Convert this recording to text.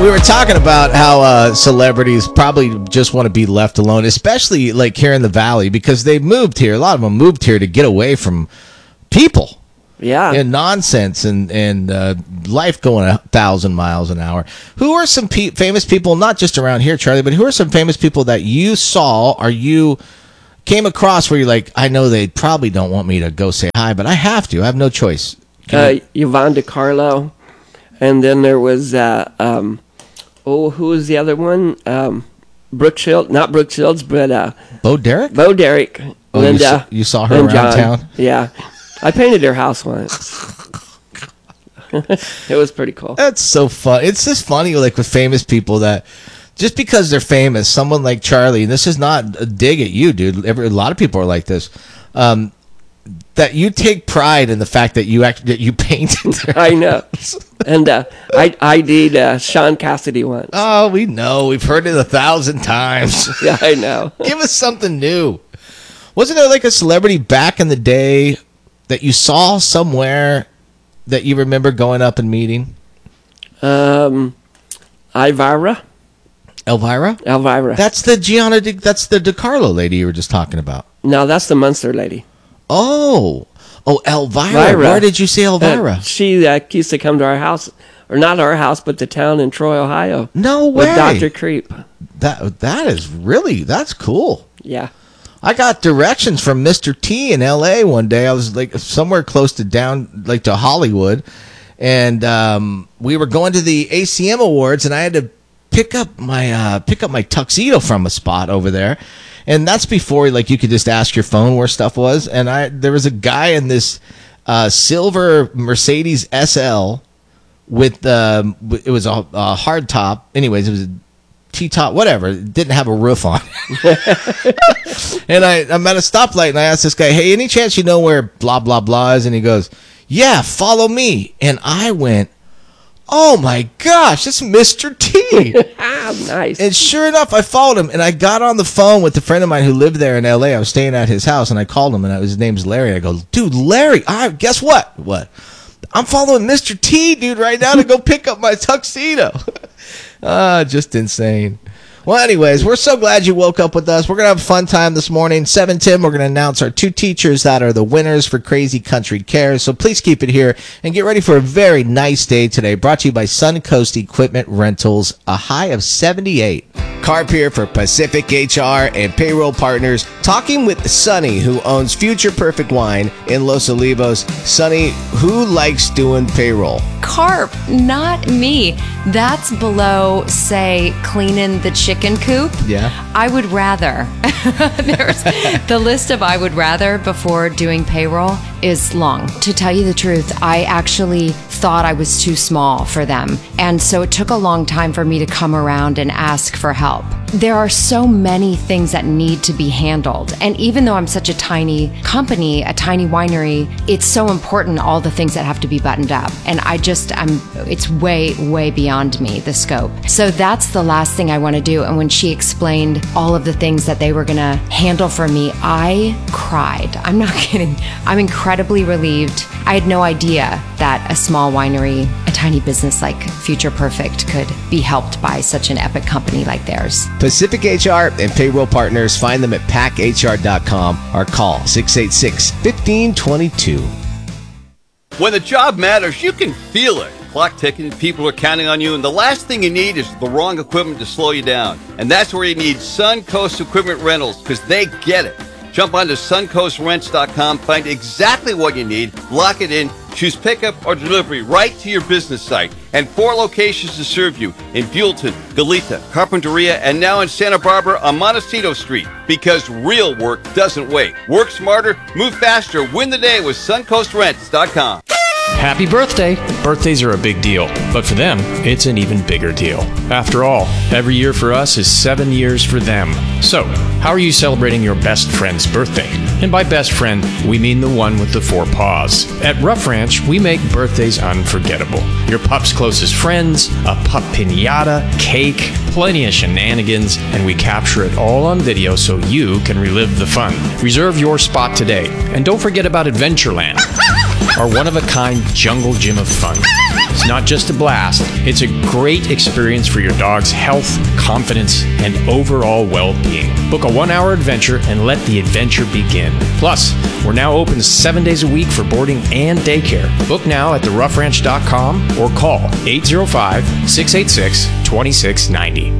We were talking about how celebrities probably just want to be left alone, especially like here in the Valley, because they moved here. A lot of them moved here to get away from people. Yeah. And nonsense and life going 1,000 miles an hour. Who are some famous people, not just around here, Charlie, but who are some famous people that you saw or you came across where you're like, I know they probably don't want me to go say hi, but I have to. I have no choice. Yvonne DiCarlo. And then there was, who was the other one? Brooke Shields, not Brooke Shields, but... Bo Derek? Bo Derek. Oh, Linda. You saw her around town? Yeah. I painted her house once. It was pretty cool. That's so fun. It's just funny, like with famous people that just because they're famous, someone like Charlie, and this is not a dig at you, dude. A lot of people are like this. That you take pride in the fact that you painted their I know. And I did Sean Cassidy once. Oh, we know. We've heard it 1,000 times. Yeah, I know. Give us something new. Wasn't there like a celebrity back in the day that you saw somewhere that you remember going up and meeting? Elvira. Elvira? That's the that's the DiCarlo lady you were just talking about. No, that's the Munster lady. Oh, Elvira. Where did you see Elvira? She used to come to our house, or not our house, but the town in Troy, Ohio. No way. With Dr. Creep. That's cool. Yeah. I got directions from Mr. T in L.A. one day. I was like somewhere close to to Hollywood, and we were going to the ACM Awards, and I had to pick up my tuxedo from a spot over there. And that's before like you could just ask your phone where stuff was. And there was a guy in this silver Mercedes SL with it was a hard top. Anyways, it was a T-top, whatever. It didn't have a roof on. And I'm at a stoplight and I asked this guy, "Hey, any chance you know where blah blah blah is?" And he goes, "Yeah, follow me." And I went, "Oh my gosh, it's Mr. T." Nice. And sure enough, I followed him, and I got on the phone with a friend of mine who lived there in L.A. I was staying at his house, and I called him, and his name's Larry. I go, "Dude, Larry, guess what? What? I'm following Mr. T, dude, right now to go pick up my tuxedo." Just insane. Well, anyways, we're so glad you woke up with us. We're going to have a fun time this morning. 7:10, we're going to announce our 2 teachers that are the winners for Crazy Country Cares. So please keep it here and get ready for a very nice day today. Brought to you by Suncoast Equipment Rentals, a high of 78. Carp here for Pacific HR and Payroll Partners. Talking with Sonny, who owns Future Perfect Wine in Los Olivos. Sonny, who likes doing payroll? Carp, not me. That's below, say, cleaning the chicken coop. Yeah. I would rather. There's the list of I would rather before doing payroll is long. To tell you the truth, I actually thought I was too small for them. And so it took a long time for me to come around and ask for help. There are so many things that need to be handled. And even though I'm such a tiny company, a tiny winery, it's so important, all the things that have to be buttoned up. And it's way beyond me, the scope. So that's the last thing I want to do. And when she explained all of the things that they were going to handle for me, I cried. I'm not kidding. I'm incredibly relieved. I had no idea that a small winery, a tiny business like Future Perfect could be helped by such an epic company like theirs. Pacific HR and Payroll Partners. Find them at packhr.com or call 686-1522. When the job matters, you can feel it. Clock ticking, people are counting on you, and the last thing you need is the wrong equipment to slow you down. And that's where you need Suncoast Equipment Rentals, because they get it. Jump onto suncoastrents.com, find exactly what you need, lock it in, choose pickup or delivery right to your business site. And 4 locations to serve you in Buellton, Goleta, Carpinteria, and now in Santa Barbara on Montecito Street. Because real work doesn't wait. Work smarter, move faster, win the day with suncoastrents.com. Happy birthday! Birthdays are a big deal, but for them, it's an even bigger deal. After all, every year for us is 7 years for them. So, how are you celebrating your best friend's birthday? And by best friend, we mean the one with the 4 paws. At Rough Ranch, we make birthdays unforgettable. Your pup's closest friends, a pup piñata, cake, plenty of shenanigans, and we capture it all on video so you can relive the fun. Reserve your spot today, and don't forget about Adventureland. our one-of-a-kind jungle gym of fun. It's not just a blast, it's a great experience for your dog's health, confidence, and overall well-being. Book a 1-hour adventure and let the adventure begin. Plus, we're now open 7 days a week for boarding and daycare. Book now at theroughranch.com or call 805-686-2690.